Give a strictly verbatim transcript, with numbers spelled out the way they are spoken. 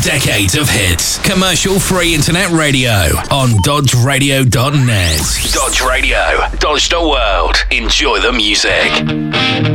decades of hits. Commercial-free internet radio on dodge radio dot net. Dodge Radio. Dodge the world. Enjoy the music.